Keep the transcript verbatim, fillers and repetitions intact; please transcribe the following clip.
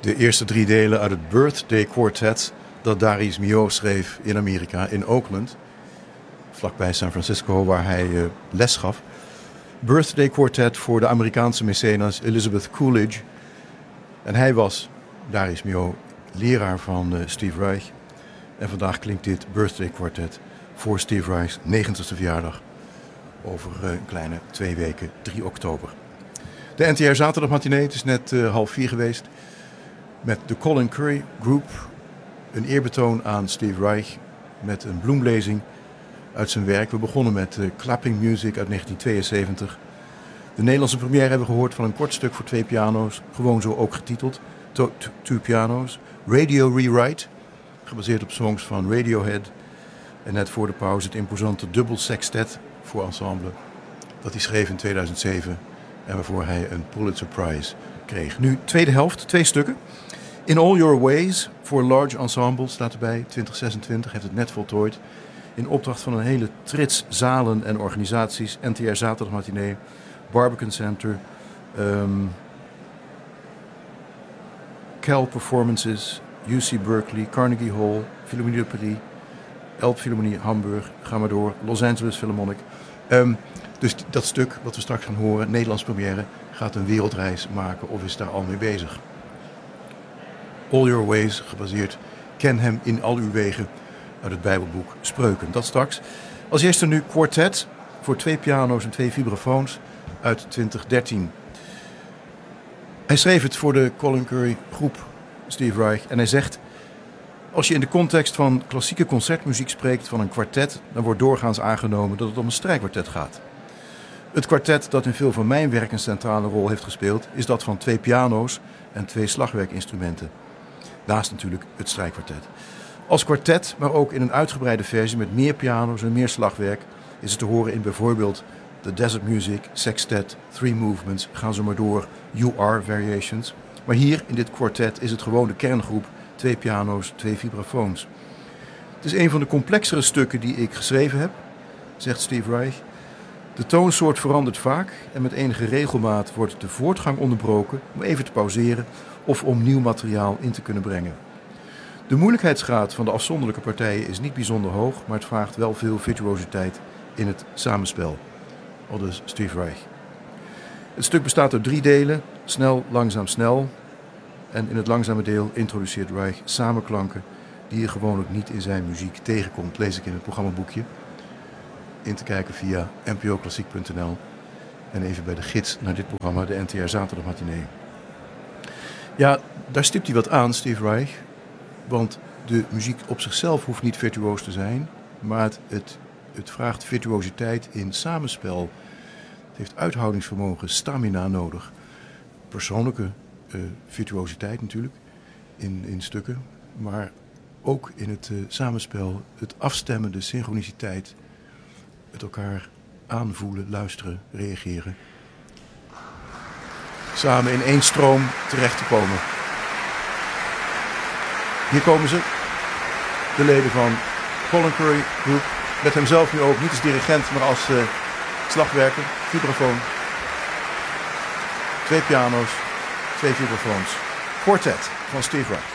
De eerste drie delen uit het Birthday Quartet dat Darius Milhaud schreef in Amerika, in Oakland, vlakbij San Francisco, waar hij uh, les gaf. Birthday Quartet voor de Amerikaanse mecenas Elizabeth Coolidge. En hij was, Darius Milhaud, leraar van uh, Steve Reich. En vandaag klinkt dit Birthday Quartet voor Steve Reich's negentigste verjaardag. Over uh, een kleine twee weken, drie oktober. De N T R Zaterdagmatinee, het is net uh, half vier geweest. Met de Colin Currie Group. Een eerbetoon aan Steve Reich met een bloemlezing uit zijn werk. We begonnen met uh, Clapping Music uit negentien tweeënzeventig. De Nederlandse première hebben we gehoord van een kort stuk voor twee piano's. Gewoon zo ook getiteld. To- to- Two piano's. Radio Rewrite. Gebaseerd op songs van Radiohead. En net voor de pauze het imposante dubbel sextet voor ensemble. Dat hij schreef in tweeduizend zeven. En waarvoor hij een Pulitzer Prize kreeg. Nu, tweede helft, twee stukken. In All Your Ways voor Large Ensemble staat erbij. twintig zesentwintig heeft het net voltooid. In opdracht van een hele trits zalen en organisaties. N T R Zaterdagmatinee, Barbican Center, um, Cal Performances, U C Berkeley, Carnegie Hall, Philharmonie de Paris, Elbphilharmonie Hamburg, ga maar door, Los Angeles Philharmonic. Um, dus dat stuk wat we straks gaan horen, Nederlands première, gaat een wereldreis maken of is daar al mee bezig. All Your Ways, gebaseerd, ken hem in al uw wegen, uit het Bijbelboek Spreuken. Dat straks. Als eerste nu Quartet voor twee piano's en twee vibrafoons uit twintig dertien. Hij schreef het voor de Colin Currie groep Steve Reich en hij zegt: als je in de context van klassieke concertmuziek spreekt van een kwartet, dan wordt doorgaans aangenomen dat het om een strijkkwartet gaat. Het kwartet dat in veel van mijn werk een centrale rol heeft gespeeld, is dat van twee piano's en twee slagwerkinstrumenten. Naast natuurlijk het strijkkwartet. Als kwartet, maar ook in een uitgebreide versie met meer piano's en meer slagwerk, is het te horen in bijvoorbeeld de Desert Music, Sextet, Three Movements, gaan ze maar door, You Are Variations. Maar hier in dit kwartet is het gewoon de kerngroep, twee piano's, twee vibrafoons. Het is een van de complexere stukken die ik geschreven heb, zegt Steve Reich. De toonsoort verandert vaak en met enige regelmaat wordt de voortgang onderbroken om even te pauzeren of om nieuw materiaal in te kunnen brengen. De moeilijkheidsgraad van de afzonderlijke partijen is niet bijzonder hoog, maar het vraagt wel veel virtuositeit in het samenspel. Aldus Steve Reich. Het stuk bestaat uit drie delen, snel, langzaam, snel. En in het langzame deel introduceert Reich samenklanken die je gewoonlijk niet in zijn muziek tegenkomt, lees ik in het programmaboekje. In te kijken via n p o klassiek punt n l en even bij de gids naar dit programma, de N T R Zaterdagmatinee. Ja, daar stipt hij wat aan, Steve Reich. Want de muziek op zichzelf hoeft niet virtuoos te zijn, maar het, het, het vraagt virtuositeit in samenspel. Het heeft uithoudingsvermogen, stamina nodig. Persoonlijke uh, virtuositeit natuurlijk in, in stukken, maar ook in het uh, samenspel, het afstemmen, de synchroniciteit, het elkaar aanvoelen, luisteren, reageren. Samen in één stroom terecht te komen. Hier komen ze, de leden van Colin Currie Group, met hemzelf nu ook, niet als dirigent, maar als uh, slagwerker, vibrafoon. Twee piano's, twee vibrafoons. Quartet van Steve Reich.